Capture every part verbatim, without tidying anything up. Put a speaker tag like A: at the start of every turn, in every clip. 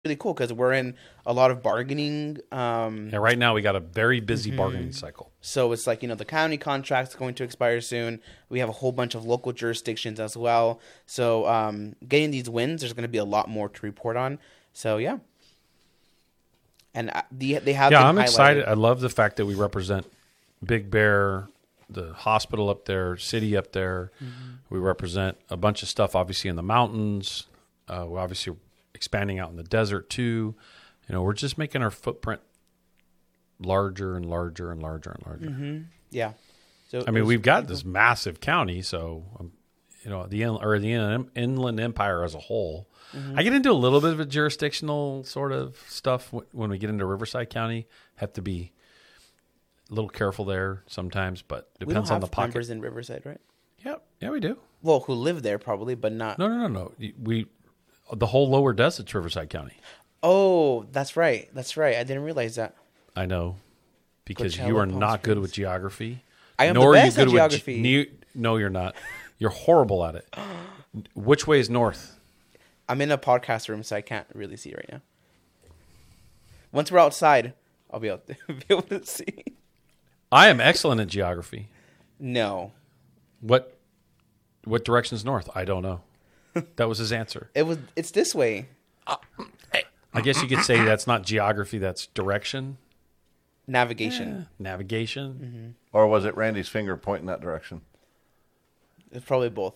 A: really cool because we're in a lot of bargaining. Um,
B: yeah, right now we got a very busy
A: mm-hmm.
B: bargaining cycle.
A: So it's like, you know, the county contract's going to expire soon. We have a whole bunch of local jurisdictions as well. So um, getting these wins, there's going to be a lot more to report on. So, yeah. And the, they have
B: Yeah,
A: been
B: I'm
A: highlighted.
B: excited. I love the fact that we represent Big Bear, the hospital up there, city up there. Mm-hmm. We represent a bunch of stuff, obviously, in the mountains. Uh, we're obviously expanding out in the desert, too. You know, we're just making our footprint larger and larger and larger and larger.
A: Mm-hmm. Yeah. So
B: I mean, we've got this massive county, so, um, you know, the or the Inland Empire as a whole. Mm-hmm. I get into a little bit of a jurisdictional sort of stuff when we get into Riverside County. Have to be a little careful there sometimes, but depends
A: we don't have
B: on the pocket.
A: members in Riverside, right?
B: Yeah, yeah, we do.
A: Well, who live there probably, but not.
B: No, no, no, no. We the whole lower desert's Riverside County.
A: Oh, that's right. That's right. I didn't realize that.
B: I know, because
A: Coachella,
B: you are
A: Palm
B: not
A: Springs.
B: good with geography.
A: I am
B: nor
A: the
B: are
A: best
B: you
A: at
B: good
A: geography.
B: With ge- no, you're not. You're horrible at it. Which way is north?
A: I'm in a podcast room, so I can't really see right now. Once we're outside, I'll be able to, be able to see.
B: I am excellent at geography.
A: No.
B: What what direction's north? I don't know. That was his answer.
A: It was. It's this way.
B: I guess you could say that's not geography, that's direction.
A: Navigation.
B: Yeah. Navigation.
A: Mm-hmm.
C: Or was it Randy's finger pointing that direction?
A: It's probably both.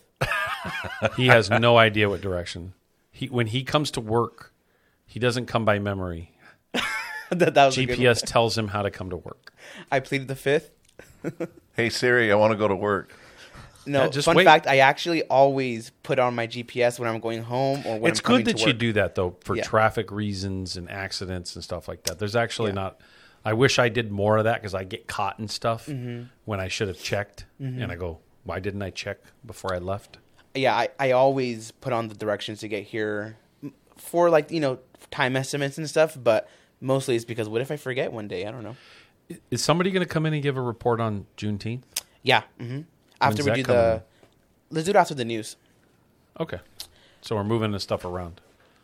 B: He has no idea what direction. He when he comes to work, he doesn't come by memory.
A: that, that was
B: G P S tells him how to come to work.
A: I pleaded the fifth.
C: Hey Siri, I want to go to work.
A: No,
B: Yeah, just
A: fun
B: wait.
A: fact, I actually always put on my G P S when I'm going home or when
B: It's
A: I'm coming
B: good that
A: to
B: you
A: work.
B: do that, though, for
A: Yeah.
B: traffic reasons and accidents and stuff like that. There's actually
A: Yeah.
B: not... I wish I did more of that because I get caught in stuff
A: Mm-hmm.
B: when I should have checked. And I go, why didn't I check before I left?
A: Yeah, I, I always put on the directions to get here for, like, you know, time estimates and stuff, but mostly it's because what if I forget one day? I don't know.
B: Is somebody going to come in and give a report on Juneteenth?
A: Yeah. Mm-hmm. After
B: When's
A: we
B: that
A: do
B: coming
A: the...
B: in?
A: Let's do it after the news.
B: Okay. So we're moving this stuff around.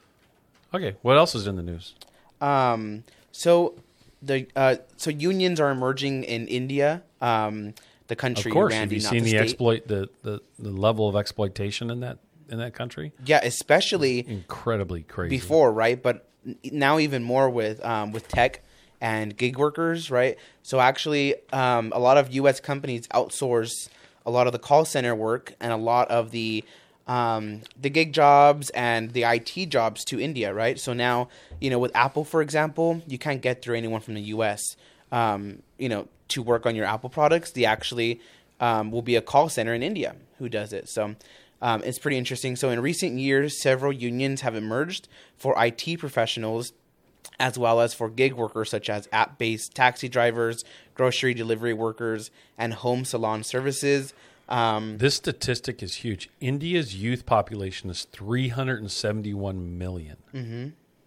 B: Okay. What else is in the news?
A: Um, so the uh, so unions are emerging in India, um, the country.
B: Of course.
A: Randy,
B: Have you
A: not
B: seen
A: the
B: the,
A: state.
B: exploit, the, the, the level of exploitation in that in that country?
A: Yeah, especially
B: Incredibly crazy.
A: before, right? But now even more with um, with tech and gig workers, right? So actually, um, a lot of U S companies outsource a lot of the call center work and a lot of the um, the gig jobs and the I T jobs to India, right? So now, you know, with Apple, for example, you can't get through anyone from the U S, um, you know, to work on your Apple products. They actually um, will be a call center in India who does it. So um, it's pretty interesting. So in recent years, several unions have emerged for I T professionals as well as for gig workers such as app-based taxi drivers, grocery delivery workers, and home salon services. Um,
B: This statistic is huge. India's youth population is three hundred seventy-one million.
A: mm-hmm.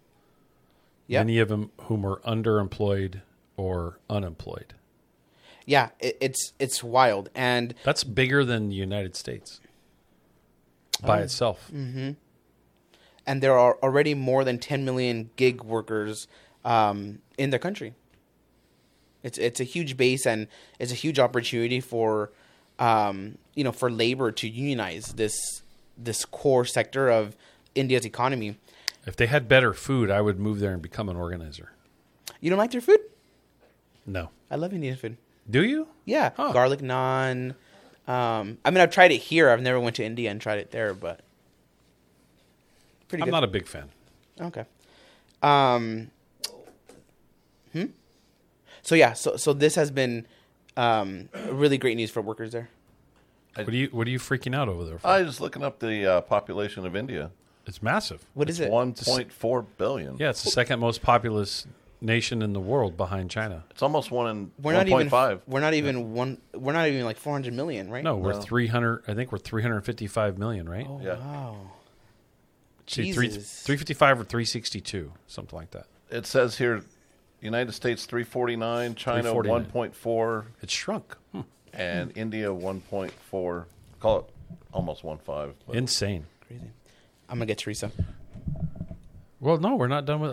A: Yep.
B: Many of them whom are underemployed or unemployed.
A: Yeah, it, it's it's wild. And
B: That's bigger than the United States by
A: Oh.
B: itself.
A: mm-hmm. and there are already more than ten million gig workers um, in the country. It's it's a huge base, and it's a huge opportunity for um, you know for labor to unionize this this core sector of India's economy.
B: If they had better food, I would move there and become an organizer.
A: You don't like their food?
B: No.
A: I love Indian food.
B: Do you?
A: Yeah,
B: Huh.
A: garlic naan. Um, I mean, I've tried it here. I've never went to India and tried it there, but pretty
B: I'm
A: good.
B: not a big fan.
A: Okay. Um. Hmm. So yeah. So so this has been um, really great news for workers there.
B: What are you What are you freaking out over there for?
C: I was looking up the uh, population of India.
B: It's massive.
A: What is it?
C: one point four billion.
B: Yeah, it's the second most populous nation in the world behind China.
C: It's almost one in
A: We're not even.
C: one point five.
A: We're not even one. We're not even like four hundred million, right?
B: No, we're
C: No.
B: three hundred. I think we're three hundred fifty-five million, right?
A: Oh
C: Yeah.
A: wow.
B: See, three,
A: Jesus.
B: three fifty-five or three sixty-two, something like that.
C: It says here, United States three forty-nine, China
B: three forty-nine.
C: one point four,
B: It's shrunk. Hmm.
C: and India one point four. Call it almost one point five. but-
B: Insane.
A: Crazy. I'm gonna get Teresa.
B: Well, no, we're not done with